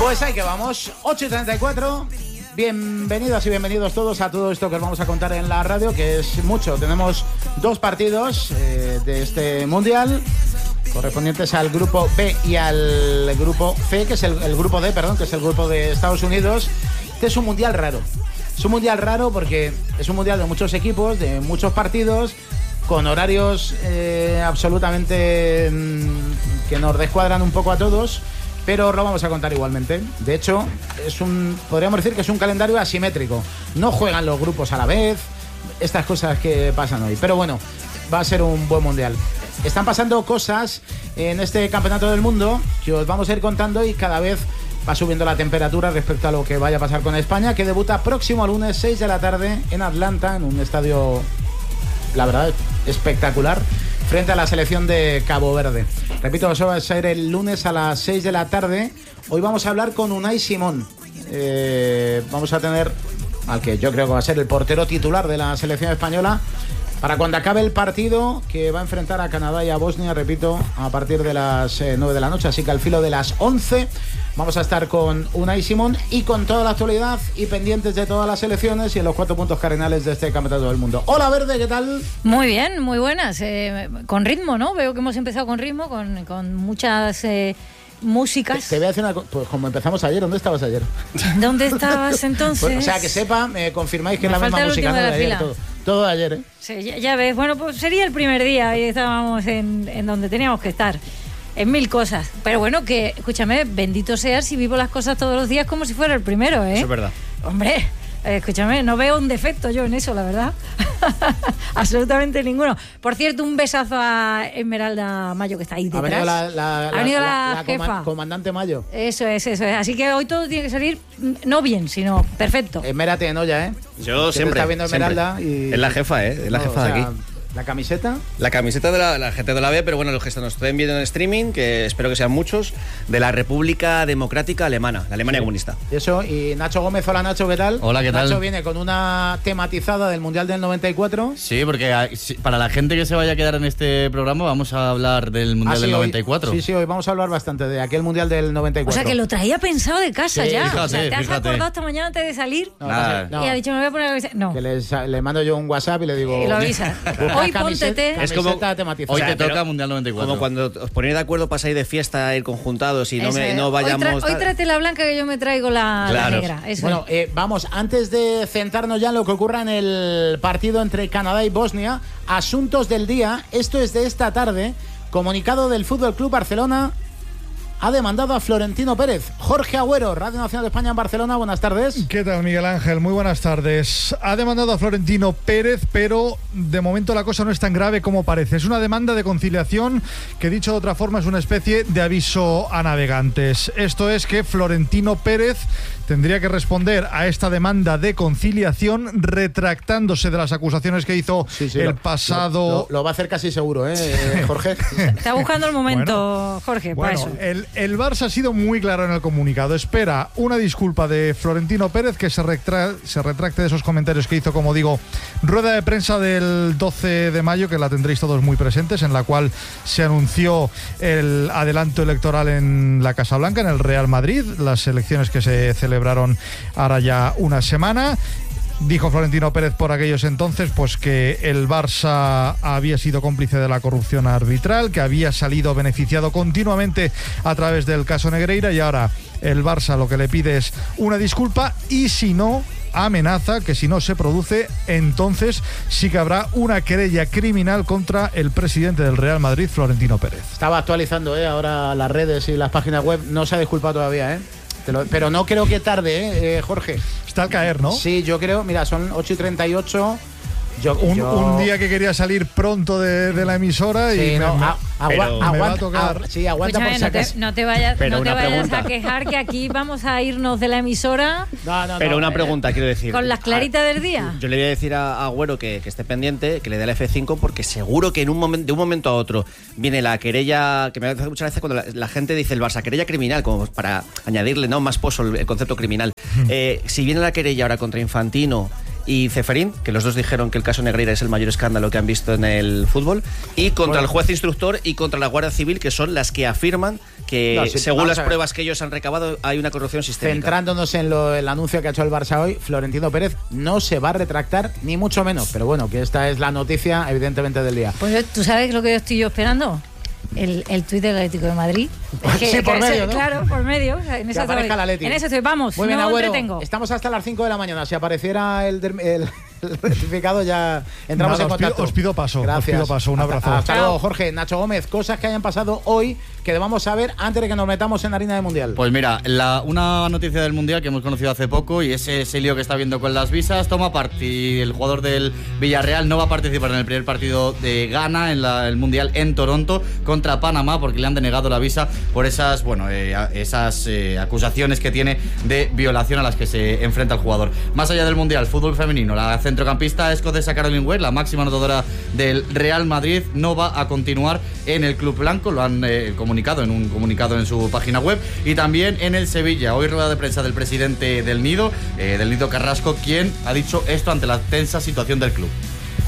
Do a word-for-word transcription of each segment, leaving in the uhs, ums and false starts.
Pues ahí que vamos, ocho y treinta y cuatro. Bienvenidas y bienvenidos todos a todo esto que os vamos a contar en la radio, que es mucho. Tenemos dos partidos eh, de este mundial, correspondientes al grupo B y al grupo C, que es el, el grupo D, perdón, que es el grupo de Estados Unidos. Este es un mundial raro. Es un mundial raro porque es un mundial de muchos equipos, de muchos partidos, con horarios eh, absolutamente mmm, que nos descuadran un poco a todos. Pero os lo vamos a contar igualmente. De hecho, es un, podríamos decir que es un calendario asimétrico. No juegan los grupos a la vez, estas cosas que pasan hoy. Pero bueno, va a ser un buen mundial. Están pasando cosas en este campeonato del mundo que os vamos a ir contando, y cada vez va subiendo la temperatura respecto a lo que vaya a pasar con España, que debuta próximo lunes seis de la tarde en Atlanta, en un estadio, la verdad, espectacular, frente a la selección de Cabo Verde. Repito, eso va a ser el lunes a las seis de la tarde. Hoy vamos a hablar con Unai Simón. Eh, vamos a tener al que yo creo que va a ser el portero titular de la selección española para cuando acabe el partido, que va a enfrentar a Canadá y a Bosnia, repito, a partir de las eh, nueve de la noche. Así que al filo de las once vamos a estar con Unai Simón y con toda la actualidad y pendientes de todas las selecciones y en los cuatro puntos cardinales de este campeonato del mundo. Hola, Verde, ¿qué tal? Muy bien, muy buenas. Eh, con ritmo, ¿no? Veo que hemos empezado con ritmo, con, con muchas eh, músicas. Te, te voy a decir una cosa. Pues como empezamos ayer, ¿dónde estabas ayer? ¿Dónde estabas entonces? Pues, o sea, que sepa, me confirmáis que me es la misma música, ¿no? de De ayer, fila. todo, todo de ayer, ¿eh? Sí, ya, ya ves. Bueno, pues sería el primer día y estábamos en, en donde teníamos que estar. En mil cosas. Pero bueno, que, escúchame, bendito sea si vivo las cosas todos los días como si fuera el primero, ¿eh? Eso es verdad. Hombre, eh, escúchame, no veo un defecto yo en eso, la verdad. Absolutamente ninguno. Por cierto, un besazo a Esmeralda Mayo, que está ahí detrás. Ha venido la, la, ha venido la, la, la jefa. Coma, comandante Mayo. Eso es, eso es. Así que hoy todo tiene que salir no bien, sino perfecto. Esmérate en olla, ¿eh? Yo siempre. Está viendo Esmeralda y... Es la jefa, ¿eh? Es la no, jefa o sea, de aquí. La camiseta. La camiseta de la, la gente de la B, pero bueno, los que nos estén viendo en streaming, que espero que sean muchos, de la República Democrática Alemana, la Alemania sí. Comunista. Eso, y Nacho Gómez, hola Nacho, ¿qué tal? Hola, ¿qué tal? Nacho viene con una tematizada del Mundial del noventa y cuatro. Sí, porque para la gente que se vaya a quedar en este programa vamos a hablar del Mundial ah, sí, del noventa y cuatro. Hoy, sí, sí, hoy vamos a hablar bastante de aquel Mundial del noventa y cuatro. O sea, que lo traía pensado de casa sí, ya. Fíjate, o sea, ¿te fíjate. has acordado esta mañana antes de salir? No, Nada. no. Y ha dicho, me voy a poner... No. Que les, le mando yo un WhatsApp y le digo... Y lo avisas. Hoy póntete... Es como tematizada. Hoy o sea, te toca Mundial noventa y cuatro. Como cuando os ponéis de acuerdo para ir de fiesta, ir conjuntados y no, me, no vayamos... Hoy, tra hoy tráete la blanca que yo me traigo la, claro. la negra. Eso bueno, eh, vamos, antes de centrarnos ya en lo que ocurra en el partido entre Canadá y Bosnia, asuntos del día, esto es de esta tarde, comunicado del Fútbol Club Barcelona... Ha demandado a Florentino Pérez. Jorge Agüero, Radio Nacional de España en Barcelona, buenas tardes. ¿Qué tal, Miguel Ángel? Muy buenas tardes. Ha demandado a Florentino Pérez, pero de momento la cosa no es tan grave como parece. Es una demanda de conciliación que, dicho de otra forma, es una especie de aviso a navegantes. Esto es que Florentino Pérez tendría que responder a esta demanda de conciliación retractándose de las acusaciones que hizo sí, sí, el lo, pasado... Lo, lo, lo va a hacer casi seguro, ¿eh, Jorge? Está buscando el momento, bueno, Jorge, bueno, para eso. El, el Barça ha sido muy claro en el comunicado. Espera una disculpa de Florentino Pérez, que se, retra se retracte de esos comentarios que hizo, como digo, rueda de prensa del doce de mayo, que la tendréis todos muy presentes, en la cual se anunció el adelanto electoral en la Casa Blanca, en el Real Madrid, las elecciones que se celebraron ahora ya una semana. Dijo Florentino Pérez por aquellos entonces pues que el Barça había sido cómplice de la corrupción arbitral, que había salido beneficiado continuamente a través del caso Negreira, y ahora el Barça lo que le pide es una disculpa, y si no, amenaza que si no se produce, entonces sí que habrá una querella criminal contra el presidente del Real Madrid, Florentino Pérez. Estaba actualizando ¿eh? ahora las redes y las páginas web, no se ha disculpado todavía, ¿eh? Lo, pero no creo que tarde, ¿eh? Eh, Jorge. Está al caer, ¿no? Sí, yo creo, mira, son ocho y treinta y ocho. Yo, un, yo... un día que quería salir pronto de, de la emisora sí, y no, me, a, agua, me aguanta, va a tocar. A, sí, aguanta. Escúchame, por si no, te, no te vayas, no te vayas a quejar que aquí vamos a irnos de la emisora. No, no, pero no, una eh, pregunta, quiero decir. Con las claritas del día. Yo le voy a decir a Agüero que, que esté pendiente, que le dé la F cinco, porque seguro que en un momento, de un momento a otro viene la querella, que me hace muchas veces cuando la, la gente dice el Barça, querella criminal, como para añadirle no más pozo el, el concepto criminal. eh, si viene la querella ahora contra Infantino y Ceferín, que los dos dijeron que el caso Negreira es el mayor escándalo que han visto en el fútbol, y contra el juez instructor y contra la Guardia Civil, que son las que afirman que, no, sí, según las pruebas que ellos han recabado, hay una corrupción sistémica. Centrándonos en lo, el anuncio que ha hecho el Barça hoy, Florentino Pérez no se va a retractar, ni mucho menos, pero bueno, que esta es la noticia, evidentemente, del día. Pues tú sabes lo que yo estoy yo esperando. El, el tuit del Atlético de Madrid. Que, sí, por medio, ese, ¿no? Claro, por medio. En eso estoy. En eso estoy. Vamos, muy bien, no Agüero, entretengo. Estamos hasta las cinco de la mañana. Si apareciera el, el, el rectificado, ya entramos Nada, en contacto. Os pido, os pido paso. Gracias. Os pido paso. Un abrazo. Hasta, hasta luego, Jorge. Nacho Gómez, cosas que hayan pasado hoy que debamos saber antes de que nos metamos en la harina del Mundial. Pues mira, la, una noticia del Mundial que hemos conocido hace poco, y ese, ese lío que está viendo con las visas, toma parte. Y el jugador del Villarreal no va a participar en el primer partido de Ghana en la, el Mundial en Toronto contra Panamá, porque le han denegado la visa por esas, bueno, eh, esas eh, acusaciones que tiene de violación a las que se enfrenta el jugador. Más allá del Mundial, fútbol femenino, la centrocampista escocesa Caroline Webb, la máxima anotadora del Real Madrid, no va a continuar en el club blanco, lo han eh, comunicado en un comunicado en su página web, y también en el Sevilla. Hoy rueda de prensa del presidente del Nido, eh, del Nido Carrasco, quien ha dicho esto ante la tensa situación del club.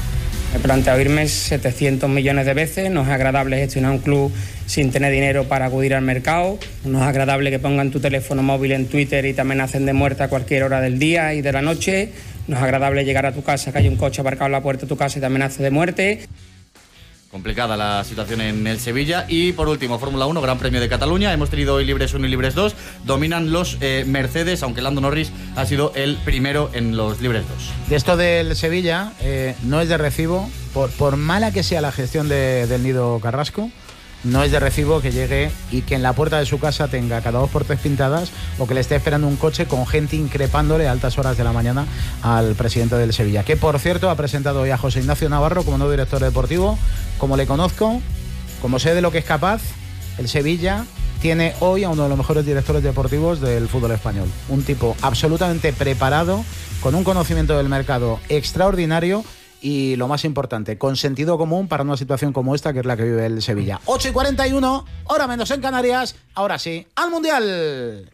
He planteado irme setecientos millones de veces, no es agradable gestionar un club sin tener dinero para acudir al mercado, no es agradable que pongan tu teléfono móvil en Twitter y te amenacen de muerte a cualquier hora del día y de la noche, no es agradable llegar a tu casa, que hay un coche aparcado en la puerta de tu casa y te amenace de muerte. Complicada la situación en el Sevilla. Y por último, Fórmula uno, Gran Premio de Cataluña. Hemos tenido hoy libres uno y libres dos. Dominan los eh, Mercedes, aunque Lando Norris ha sido el primero en los libres dos. De esto del Sevilla, eh, no es de recibo, por, por mala que sea la gestión de, del Nido Carrasco, no es de recibo que llegue y que en la puerta de su casa tenga cada dos por tres pintadas, o que le esté esperando un coche con gente increpándole a altas horas de la mañana al presidente del Sevilla, que por cierto ha presentado hoy a José Ignacio Navarro como nuevo director deportivo. Como le conozco, como sé de lo que es capaz, el Sevilla tiene hoy a uno de los mejores directores deportivos del fútbol español. Un tipo absolutamente preparado, con un conocimiento del mercado extraordinario y, lo más importante, con sentido común para una situación como esta, que es la que vive el Sevilla. ocho y cuarenta y uno, hora menos en Canarias. Ahora sí, al Mundial.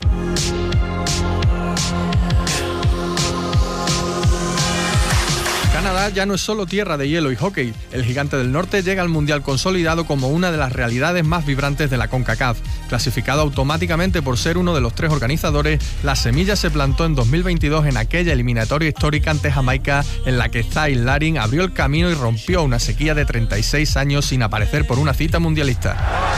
Canadá ya no es solo tierra de hielo y hockey. El gigante del norte llega al Mundial consolidado como una de las realidades más vibrantes de la CONCACAF. Clasificado automáticamente por ser uno de los tres organizadores, la semilla se plantó en dos mil veintidós en aquella eliminatoria histórica ante Jamaica, en la que Zay Larin abrió el camino y rompió una sequía de treinta y seis años sin aparecer por una cita mundialista.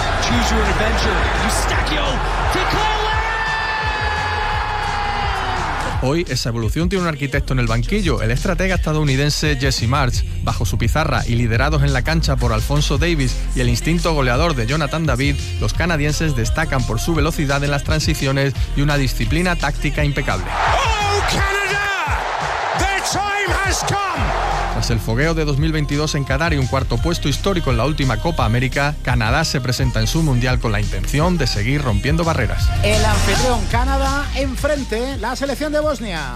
Hoy esa evolución tiene un arquitecto en el banquillo, el estratega estadounidense Jesse Marsh. Bajo su pizarra y liderados en la cancha por Alphonso Davies y el instinto goleador de Jonathan David, los canadienses destacan por su velocidad en las transiciones y una disciplina táctica impecable. Oh, Canada! Their time has come! Tras el fogueo de dos mil veintidós en Qatar y un cuarto puesto histórico en la última Copa América, Canadá se presenta en su Mundial con la intención de seguir rompiendo barreras. El anfitrión Canadá enfrente la selección de Bosnia.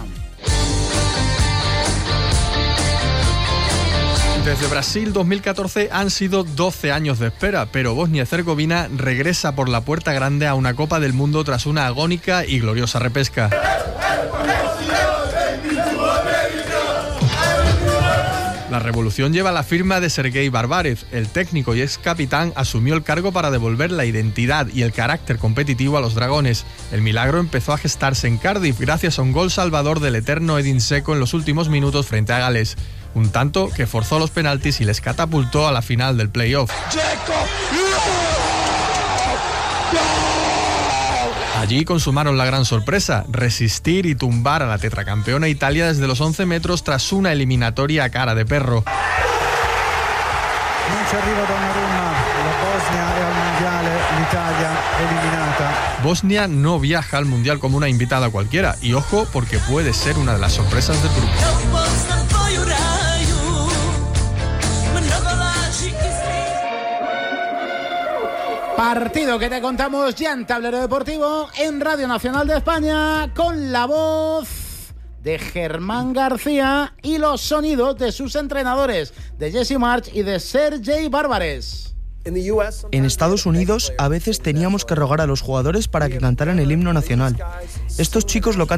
Desde Brasil dos mil catorce han sido doce años de espera, pero Bosnia y Herzegovina regresa por la puerta grande a una Copa del Mundo tras una agónica y gloriosa repesca. La revolución lleva la firma de Sergei Barbarev. El técnico y ex capitán asumió el cargo para devolver la identidad y el carácter competitivo a los dragones. El milagro empezó a gestarse en Cardiff gracias a un gol salvador del eterno Edin Dzeko en los últimos minutos frente a Gales. Un tanto que forzó los penaltis y les catapultó a la final del playoff. Allí consumaron la gran sorpresa, resistir y tumbar a la tetracampeona Italia desde los once metros tras una eliminatoria a cara de perro. Non ci arriva Donnarumma, la Bosnia è al mondiale, l'Italia eliminata. Bosnia no viaja al Mundial como una invitada cualquiera, y ojo porque puede ser una de las sorpresas del grupo. Partido que te contamos ya en Tablero Deportivo, en Radio Nacional de España, con la voz de Germán García y los sonidos de sus entrenadores, de Jesse Marsh y de Sergei Barbares. En Estados Unidos a veces teníamos que rogar a los jugadores para que cantaran el himno nacional. Estos chicos lo cantan